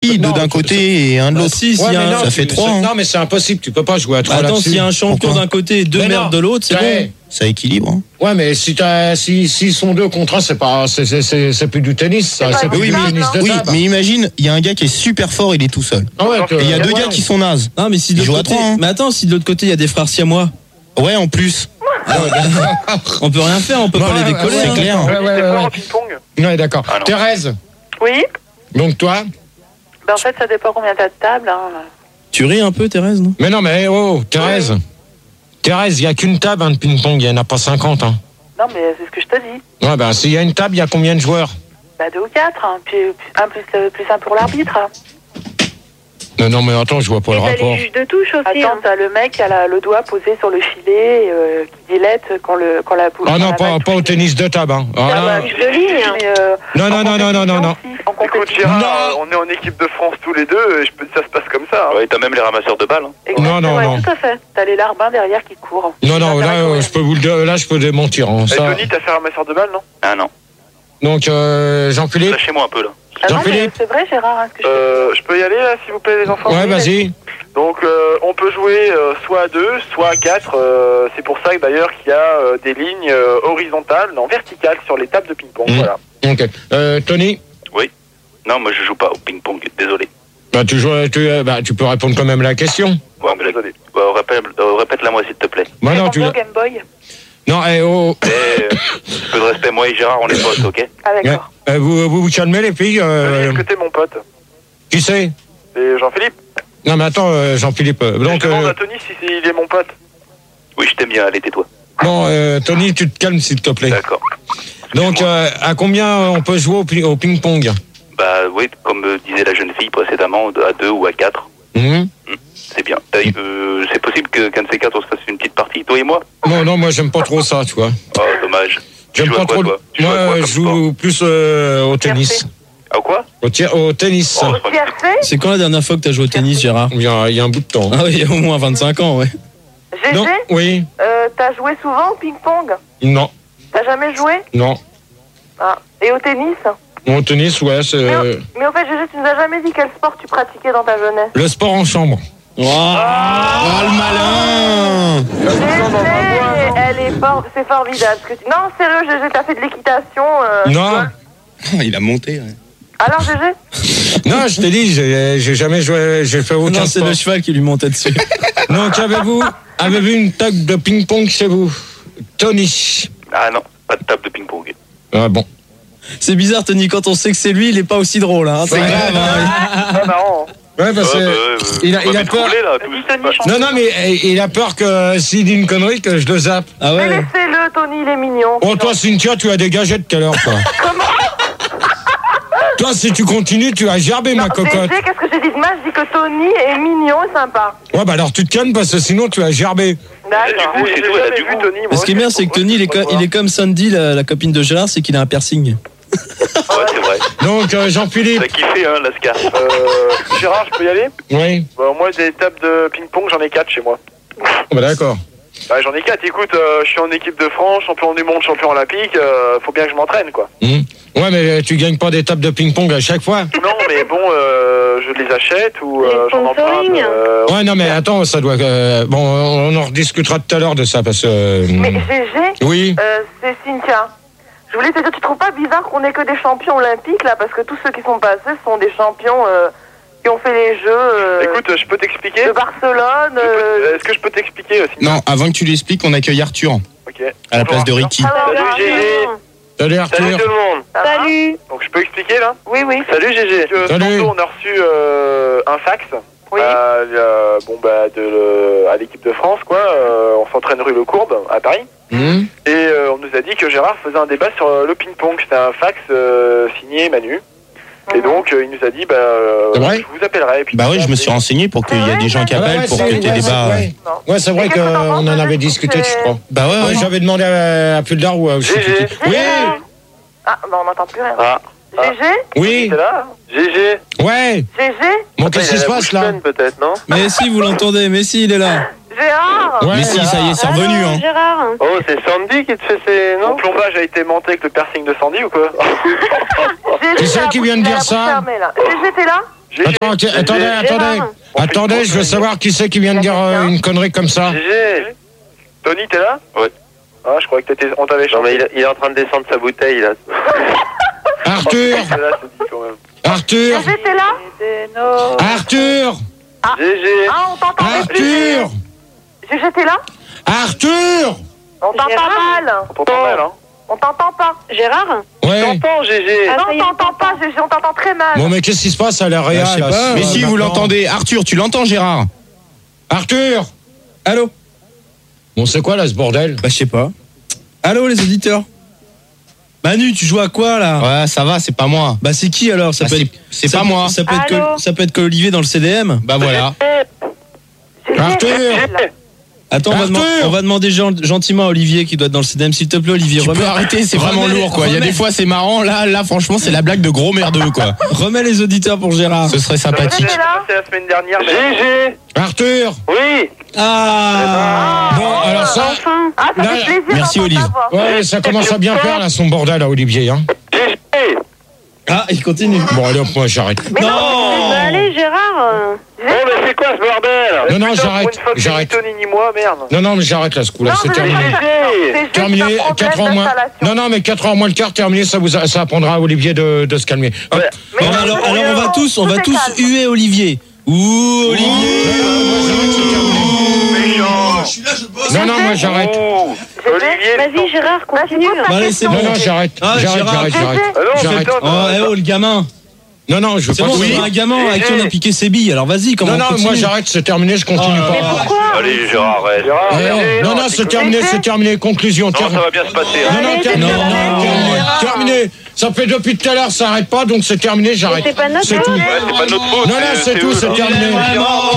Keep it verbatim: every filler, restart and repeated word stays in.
suffit. Deux d'un côté et un de l'autre. Si, si, ça fait trois. Non, mais c'est impossible. Tu peux pas jouer à trois Attends, là-dessus. s'il y a un champion d'un côté et deux merdes de l'autre, c'est bon. Ça équilibre. Hein. Ouais, mais si t'as, si, s'ils sont deux contre un, c'est pas, c'est, c'est, c'est, c'est plus du tennis, ça. C'est plus oui, du mais, tennis de oui, table. mais imagine, il y a un gars qui est super fort, il est tout seul. Ah ouais, et il y a deux ouais. gars qui sont nazes. Non, mais si de Ils l'autre jouent à côté, trois, hein. mais attends, si de l'autre côté il y a des frères siamois. Ouais, en plus. On peut rien faire, on peut Ouais, pas les ouais, décoller. ouais, hein. c'est clair. Ouais, ouais, ouais, ouais. ping-pong. Ouais, d'accord. Ah, non. Thérèse, Oui. donc toi? Ben, en fait, ça dépend combien t'as de tables. Hein. Tu ris un peu, Thérèse, non? Mais non, mais oh, Thérèse. Oui. Thérèse, il n'y a qu'une table hein, de ping-pong, il n'y en a pas cinquante. Hein. Non, mais c'est ce que je te dis. Ouais, ben s'il y a une table, il y a combien de joueurs? Bah, deux ou quatre. Hein. Puis un plus, euh, plus un pour l'arbitre. Hein. Non, non, mais attends, je vois pas le rapport. juge de touche aussi. Attends, Hein. t'as le mec qui a la- le doigt posé sur le filet, euh, qui dilette quand, le, quand la boule. Ah non, quand la pas, balle pas au touche. tennis de table. Hein. Ah, Ah non. bah, je lis, hein. Mais, euh, Non, non, en non, non, non, non, non. compétition, si, en Écoute, compétition. Gérard, on est en équipe de France tous les deux, et je peux, ça se passe comme ça. Hein. Ouais, t'as même les ramasseurs de balles. Hein. Exactement, Non, non, ouais, non. tout à fait. T'as les larbins derrière qui courent. Non, non, Ça là, t'arrête euh, rien. je peux vous le dire, là, je peux démentir. Hein, Et ça. Tony, t'as fait un ramasseur de balles, non? Ah non. Donc, euh, Jean-Philippe. Lâchez-moi un peu là. Ah non, mais Jean-Philippe. c'est vrai, Gérard, hein, ce que je Euh, je peux y aller, là, s'il vous plaît, les enfants? Ouais, vas-y. Donc, euh, on peut jouer euh, soit à deux, soit à quatre. Euh, c'est pour ça que d'ailleurs qu'il y a euh, des lignes euh, horizontales, non verticales, sur les tables de ping-pong. Mmh. Voilà. Ok. Euh, Tony. Oui. Non, moi je joue pas au ping-pong, désolé. Bah, tu, joues, tu, euh, bah, tu peux répondre quand même à la question. Ouais, mais la- Désolé. bah, répète, euh, répète-la moi s'il te plaît. Bah, non, Game tu Boy, Game Boy. Non, eh, oh. Eh, euh, peu de respect, moi et Gérard on est potes, ok? Ah, Ouais. d'accord. Euh, vous, vous vous calmez, les filles. Euh, Est-ce que t'es mon pote? qui c'est? C'est Jean-Philippe. Non, mais attends, euh, Jean-Philippe. euh, Donc, je demande euh, à Tony si c'est- il est mon pote. Oui, je t'aime bien, allez, tais-toi. non, euh, Tony, tu te calmes, s'il te plaît. D'accord. Donc, euh, à combien on peut jouer au, pi- au ping-pong? Bah oui, comme euh, disait la jeune fille précédemment, de- à deux ou à quatre. Mmh. C'est bien. T'as- euh, c'est possible que qu'un de ces quatre on se fasse une petite partie, toi et moi? Non, non, moi, j'aime pas trop ça, tu vois. Oh, dommage. Tu J'aime joues pas à quoi, trop. toi? Tu joues Moi, à quoi je comme sport? joue plus euh, au tennis. À quoi? Au, ti- au tennis. Oh, Au c'est pas- T R C, C'est quand la dernière fois que t'as joué au tennis, Gérard? Il y, a, il y a un bout de temps. Ah oui, il y a au moins vingt-cinq ans, ouais. G G, Non, oui, euh, t'as joué souvent au ping-pong? non, T'as jamais joué? non. Ah. Et au tennis? Au tennis, ouais, c'est Mais, au- mais au fait, G G, tu nous as jamais dit quel sport tu pratiquais dans ta jeunesse. le sport en chambre. Oh, Oh, le malin. G G, elle est for- c'est formidable. Ce que tu... Non, sérieux, G G, t'as fait de l'équitation. euh, tu Non, vois. Il a monté. Ouais. Alors, G G? non, je t'ai dit, j'ai j'ai jamais joué, j'ai fait aucun non, c'est sport. le cheval qui lui montait dessus. Donc, avez-vous avez une table de ping-pong chez vous? Tony. Ah non, pas de table de ping-pong. Ah bon. C'est bizarre, Tony, quand on sait que c'est lui, il est pas aussi drôle. Hein. C'est Ouais. grave. Hein. Pas marrant. Hein. Ouais, parce que Ouais, bah, ouais, ouais. il a, On il va a vite peur. rouler, là, tous. Dis Tony, Ouais. chante. Non, non, mais eh, il a peur que s'il dit une connerie, que je le zappe. Ah Mais ouais. laissez-le, Tony, il est mignon. Oh, toi, Cynthia, tu as dégagé tout à l'heure, toi. Comment? Toi, si tu continues, tu as gerbé, ma Non, G cocotte. G, qu'est-ce que j'ai dit de mal? Je dis que Tony est mignon et sympa. Ouais, bah alors tu te calmes parce que sinon tu as gerbé. D'accord. goût, c'est J'ai tout, elle a jamais du vu goût. Tony. Mais moi. ce qui est bien, c'est que Tony, il est, co- il est comme Sandy, la, la copine de Gérard, c'est qu'il a un piercing. Ouais, c'est vrai. Donc, euh, Jean-Philippe. T'as kiffé, hein, Lascar. Euh, Gérard, je peux y aller? Oui. Bah, moi, des tables de ping-pong, j'en ai quatre chez moi. Bah, d'accord. Bah, j'en ai quatre. Écoute, euh, je suis en équipe de France, champion du monde, champion olympique. Euh, faut bien que je m'entraîne, quoi. Hum. Ouais, mais tu gagnes pas des tables de ping-pong à chaque fois. Non, mais bon, euh, je les achète ou euh, Les j'en emprunte. sponsoring. Euh, Ouais, non, mais attends, ça doit. euh, bon, on en rediscutera tout à l'heure de ça parce que. euh, Mais G G, Oui. euh, c'est Cynthia. Je voulais te dire, tu trouves pas bizarre qu'on ait que des champions olympiques, là? Parce que tous ceux qui sont passés sont des champions euh, qui ont fait les Jeux euh, Écoute, je peux t'expliquer? de Barcelone. Je euh, peux- Est-ce que je peux t'expliquer aussi? Non, avant que tu l'expliques, on accueille Arthur Ok. à la place de Bonjour, Ricky. alors, Salut, là, G G. Salut, Salut Arthur. tout le monde. ça va? Salut. Donc je peux expliquer là? Oui, oui. Salut G G. Euh, Salut. Tantôt on a reçu euh, un fax. Oui. À, euh, bon bah de le- à l'équipe de France quoi. Euh, on s'entraîne rue Le Courbe à Paris. Hum. Et euh, on nous a dit que Gérard faisait un débat sur euh, le ping-pong. C'était un fax euh, signé Manu. Et Mhm. donc euh, il nous a dit bah euh, C'est vrai je vous appellerai. Et puis, Bah oui, je me suis renseigné pour qu'il y ait des gens qui Ah, appellent ouais, pour c'est- que tu aies ouais, des c'est- débats. ouais. Ouais, c'est vrai Et qu'est-ce que t'en qu'on penses, en avait c'est- discuté, je crois. Bah ouais, Ouais, ouais. j'avais demandé à, à Puldar ou à. G G. Oui. Ah, bah on n'entend plus rien. Ah. G G? Oui. T'es là? G G. Ouais. G G? Bon, qu'est-ce qui se passe là? Peut-être non? Mais si, vous l'entendez, mais si, il est là. Gérard? Ouais. Mais si, ça y est, c'est revenu. Alors, Hein. Gérard. Oh, c'est Sandy qui te fait ses... Non, le plombage a été monté avec le piercing de Sandy ou quoi? G G, Qui c'est t'as la qui bouche- vient de t'as dire la bouche ça? fermée, là. G G, t'es là? G G. Attends, attendez, attendez, attendez. Gérard. Attendez, je veux savoir qui c'est qui vient de dire euh, une connerie comme ça. G G. Tony, t'es là? Ouais. Ah, je croyais que t'étais... on t'avait Non, chanté. mais il, il est en train de descendre sa bouteille, là. Arthur, Oh, c'est là, c'est dit, quand même. Arthur, G G, t'es là? Arthur, G G. Ah, on t'entend. Arthur, G G, t'es là? Arthur. On t'entend mal. On t'entend mal, hein? On t'entend pas. Gérard? Ouais. T'entends, G G. Non, ça y est, on t'entend pas, G G, on t'entend très mal. Bon, mais qu'est-ce qui se passe à la Réa, Bah, je sais là, pas, c'est- Mais si, vous maintenant. l'entendez. Arthur, tu l'entends, Gérard? Arthur. Allô? Bon, c'est quoi là ce bordel? Bah, je sais pas. Allô, les auditeurs? Manu, tu joues à quoi là? Ouais, ça va, c'est pas moi. Bah, c'est qui alors? Ça Bah, peut c'est- être. c'est ça pas peut- moi. Ça peut, être Allô que, ça peut être que Olivier dans le C D M. Bah voilà. G G, Arthur. Attends, on va, Arthur demand- on va demander gen- gentiment à Olivier qui doit être dans le C D M. S'il te plaît, Olivier, Tu remets, peux arrêter, c'est vraiment remets- lourd, quoi. Il y a remets- des fois, c'est marrant. Là, là, franchement, c'est la blague de gros merdeux, quoi. remets les auditeurs pour Gérard. Ce serait sympathique. G G, là? C'est la semaine dernière. G G. Arthur. Oui. Ah! Bon, alors ça, Enfin. Ah, ça Là, fait plaisir. merci, d'entendre Olive. ta voix. ouais, ça commence à bien faire là son bordel à Olivier, hein. G G. Ah, il continue. Bon, allez, hop, moi j'arrête. Mais non, Bah, allez, Gérard. euh, Oh, mais c'est quoi ce bordel? Non, non, Putain, j'arrête, pour une fois que c'est j'arrête. ni Tony ni moi, merde. Non, non, mais j'arrête là ce coup-là, non, c'est mais terminé. c'est- c'est juste Terminé, un problème quatre heures moins. d'installation. Non, non, mais quatre heures moins le quart, terminé, ça vous a- ça apprendra à Olivier de, de se calmer. Hop. Ouais. Mais Bon, non, alors, mais alors on va non, tous, on tout va est tous calme. huer Olivier. Ouh, Olivier. Non, non, moi j'arrête. Ouh. Olivier. Vas-y, Gérard, continue. Bon, allez, c'est Non, bon. non, j'arrête. Ah, J'arrête, Gérard. j'arrête, j'arrête. Ah non, J'arrête. c'est Oh, eh oh, le gamin. Non, non, je veux C'est pas bon, que c'est ça- un gamin avec qui on a piqué ses billes. Alors vas-y, comment Non, on non, continue? moi j'arrête, c'est terminé, je continue Oh, pas. mais Pourquoi? Allez, Gérard, arrête. Gérard, Eh, regardez, non, non, c'est c'est terminé, c'est terminé. Conclusion. Non, ter- ça va bien se passer. hein. Non, non, Allez, terminé, non, terminé, non, terminé, Gérard. terminé. Ça fait depuis tout à l'heure, ça arrête pas, donc c'est terminé, j'arrête. C'est pas notre C'est faute. tout. Ouais, c'est pas notre faute. Non, non, c'est tout, eux, c'est hein. terminé. Vraiment.